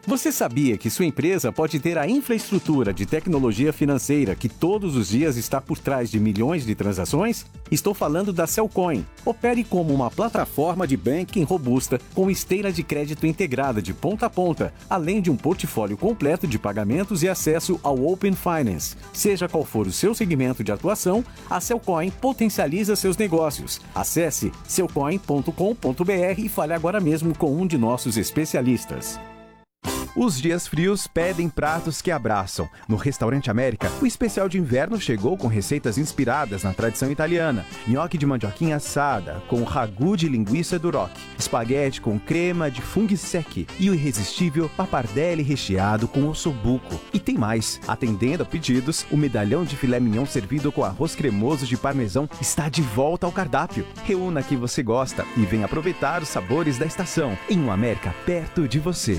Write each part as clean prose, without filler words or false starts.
Você sabia que sua empresa pode ter a infraestrutura de tecnologia financeira que todos os dias está por trás de milhões de transações? Estou falando da Cellcoin. Opere como uma plataforma de banking robusta com esteira de crédito integrada de ponta a ponta, além de um portfólio completo de pagamentos e acesso ao Open Finance. Seja qual for o seu segmento de atuação, a Cellcoin potencializa seus negócios. Acesse cellcoin.com.br e fale agora mesmo com um de nossos especialistas. Os dias frios pedem pratos que abraçam. No Restaurante América, o especial de inverno chegou com receitas inspiradas na tradição italiana. Nhoque de mandioquinha assada, com ragu de linguiça duroc, espaguete com crema de funghi secchi e o irresistível pappardelle recheado com ossobuco. E tem mais. Atendendo a pedidos, o medalhão de filé mignon servido com arroz cremoso de parmesão está de volta ao cardápio. Reúna que você gosta e venha aproveitar os sabores da estação em um América perto de você.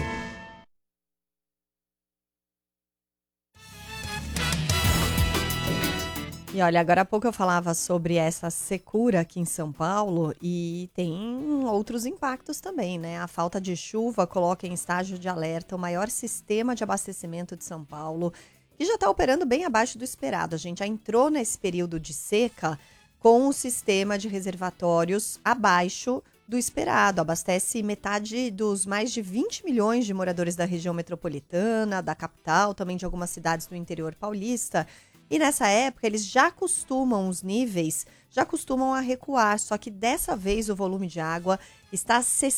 E olha, agora há pouco eu falava sobre essa secura aqui em São Paulo e tem outros impactos também, né? A falta de chuva coloca em estágio de alerta o maior sistema de abastecimento de São Paulo, que já está operando bem abaixo do esperado. A gente já entrou nesse período de seca com o sistema de reservatórios abaixo do esperado. Abastece metade dos mais de 20 milhões de moradores da região metropolitana, da capital, também de algumas cidades do interior paulista. E nessa época, os níveis já costumam a recuar, só que dessa vez o volume de água está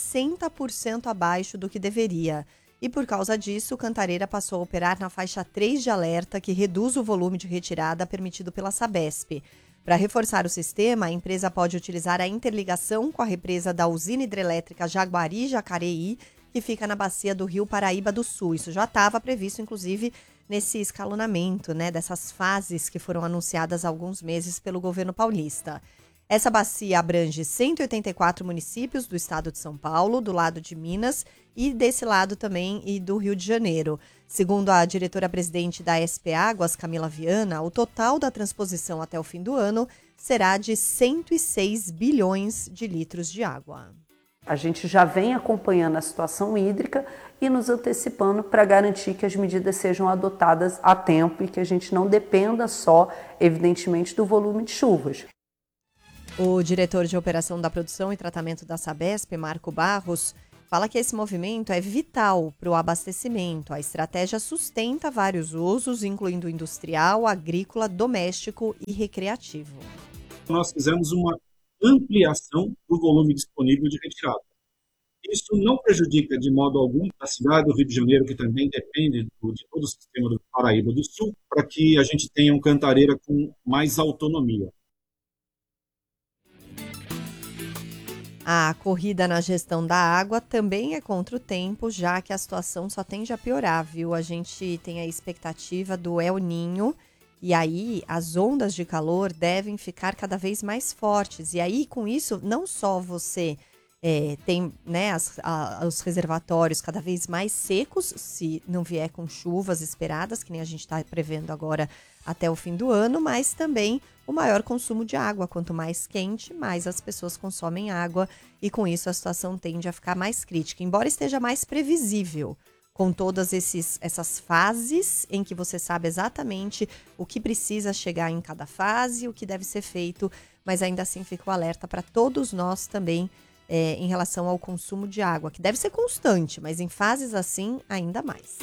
60% abaixo do que deveria. E por causa disso, Cantareira passou a operar na faixa 3 de alerta, que reduz o volume de retirada permitido pela Sabesp. Para reforçar o sistema, a empresa pode utilizar a interligação com a represa da usina hidrelétrica Jaguari-Jacareí, que fica na bacia do Rio Paraíba do Sul. Isso já estava previsto, inclusive, nesse escalonamento, né, dessas fases que foram anunciadas há alguns meses pelo governo paulista. Essa bacia abrange 184 municípios do estado de São Paulo, do lado de Minas e desse lado também e do Rio de Janeiro. Segundo a diretora-presidente da SP Águas, Camila Viana, o total da transposição até o fim do ano será de 106 bilhões de litros de água. A gente já vem acompanhando a situação hídrica e nos antecipando para garantir que as medidas sejam adotadas a tempo e que a gente não dependa só, evidentemente, do volume de chuvas. O diretor de operação da produção e tratamento da Sabesp, Marco Barros, fala que esse movimento é vital para o abastecimento. A estratégia sustenta vários usos, incluindo industrial, agrícola, doméstico e recreativo. Nós fizemos uma ampliação do volume disponível de retirada. Isso não prejudica de modo algum a cidade do Rio de Janeiro, que também depende de todo o sistema do Paraíba do Sul, para que a gente tenha um Cantareira com mais autonomia. A corrida na gestão da água também é contra o tempo, já que a situação só tende a piorar, viu? A gente tem a expectativa do El Niño, e aí as ondas de calor devem ficar cada vez mais fortes. E aí, com isso, não só você tem, né, os reservatórios cada vez mais secos, se não vier com chuvas esperadas, que nem a gente está prevendo agora até o fim do ano, mas também o maior consumo de água. Quanto mais quente, mais as pessoas consomem água e com isso a situação tende a ficar mais crítica. Embora esteja mais previsível, com todas essas fases em que você sabe exatamente o que precisa chegar em cada fase, o que deve ser feito, mas ainda assim fica o alerta para todos nós também em relação ao consumo de água, que deve ser constante, mas em fases assim ainda mais.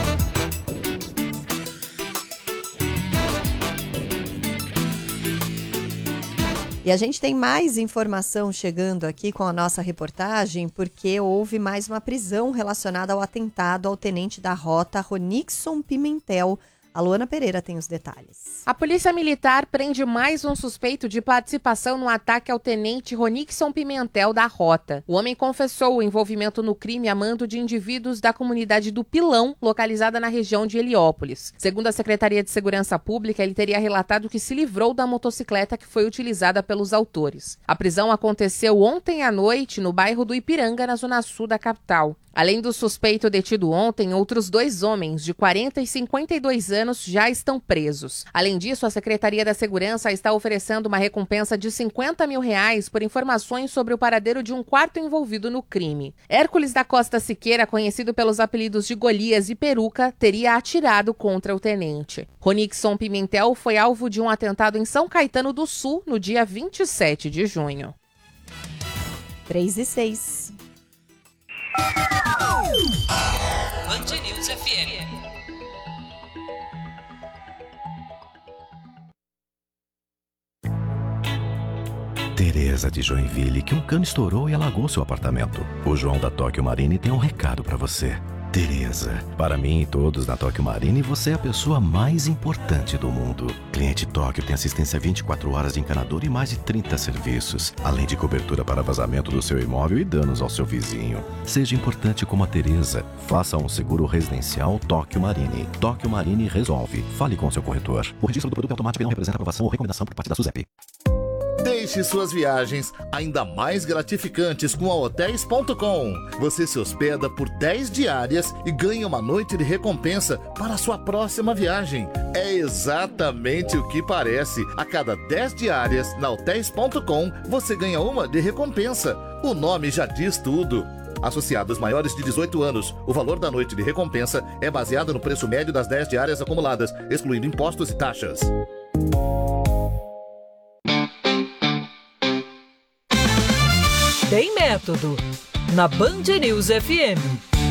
E a gente tem mais informação chegando aqui com a nossa reportagem, porque houve mais uma prisão relacionada ao atentado ao tenente da rota Ronixon Pimentel. A Luana Pereira tem os detalhes. A Polícia Militar prende mais um suspeito de participação no ataque ao tenente Ronixon Pimentel da Rota. O homem confessou o envolvimento no crime a mando de indivíduos da comunidade do Pilão, localizada na região de Heliópolis. Segundo a Secretaria de Segurança Pública, ele teria relatado que se livrou da motocicleta que foi utilizada pelos autores. A prisão aconteceu ontem à noite no bairro do Ipiranga, na zona sul da capital. Além do suspeito detido ontem, outros 2 homens de 40 e 52 anos já estão presos. Além disso, a Secretaria da Segurança está oferecendo uma recompensa de R$50 mil por informações sobre o paradeiro de um quarto envolvido no crime. Hércules da Costa Siqueira, conhecido pelos apelidos de Golias e Peruca, teria atirado contra o tenente. Ronixson Pimentel foi alvo de um atentado em São Caetano do Sul no dia 27 de junho. 3:06. Band News FM. Tereza de Joinville, que um cano estourou e alagou seu apartamento. O João da Tóquio Marine tem um recado pra você. Tereza, para mim e todos na Tóquio Marine, você é a pessoa mais importante do mundo. Cliente Tóquio tem assistência 24 horas de encanador e mais de 30 serviços, além de cobertura para vazamento do seu imóvel e danos ao seu vizinho. Seja importante como a Tereza. Faça um seguro residencial Tóquio Marine. Tóquio Marine resolve. Fale com seu corretor. O registro do produto automático não representa aprovação ou recomendação por parte da SUSEP. Deixe suas viagens ainda mais gratificantes com a Hotels.com. Você se hospeda por 10 diárias e ganha uma noite de recompensa para a sua próxima viagem. É exatamente o que parece. A cada 10 diárias na Hotels.com, você ganha uma de recompensa. O nome já diz tudo. Associados maiores de 18 anos, o valor da noite de recompensa é baseado no preço médio das 10 diárias acumuladas, excluindo impostos e taxas. Tem método na Band News FM.